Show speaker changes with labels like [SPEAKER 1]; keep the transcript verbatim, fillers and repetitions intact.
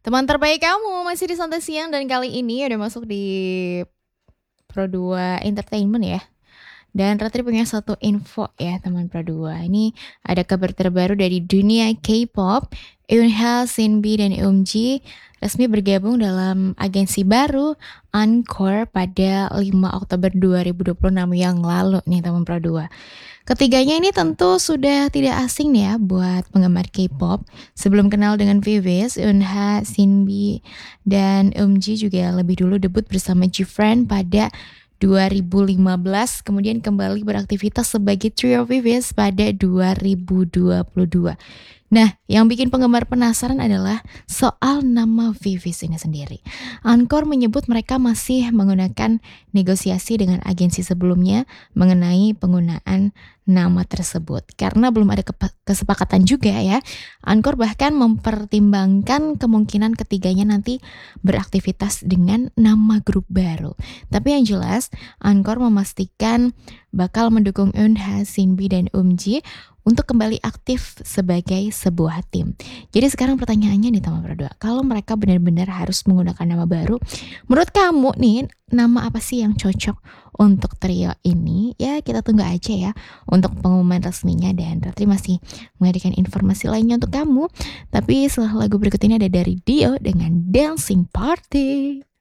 [SPEAKER 1] Teman terbaik kamu masih di Santai Siang dan kali ini udah masuk di Pro dua Entertainment ya. Dan Ratri punya satu info ya teman Pro dua. Ini ada kabar terbaru dari dunia K-pop. Eunha, Sinbi, dan Eumji resmi bergabung dalam agensi baru Encore pada lima Oktober dua ribu dua puluh enam yang lalu nih teman Pro dua. Ketiganya ini tentu sudah tidak asing nih ya buat penggemar K-pop. Sebelum kenal dengan V V S, Eunha, Sinbi, dan Eumji juga lebih dulu debut bersama G-Friend pada dua ribu lima belas, kemudian kembali beraktivitas sebagai trio V V S pada dua ribu dua puluh dua. Nah, yang bikin penggemar penasaran adalah soal nama V V S ini sendiri. Encore menyebut mereka masih menggunakan negosiasi dengan agensi sebelumnya mengenai penggunaan nama tersebut. Karena belum ada kepa- kesepakatan juga ya, Encore bahkan mempertimbangkan kemungkinan ketiganya nanti beraktivitas dengan nama grup baru. Tapi yang jelas, Encore memastikan bakal mendukung Eunha, Sinbi, dan Eumji untuk kembali aktif sebagai sebuah tim. Jadi sekarang pertanyaannya nih teman berdua, kalau mereka benar-benar harus menggunakan nama baru, menurut kamu nih nama apa sih yang cocok untuk trio ini? Ya kita tunggu aja ya untuk pengumuman resminya, dan Ratri masih menghadirkan informasi lainnya untuk kamu. Tapi setelah lagu berikut ini ada dari Dio dengan Dancing Party.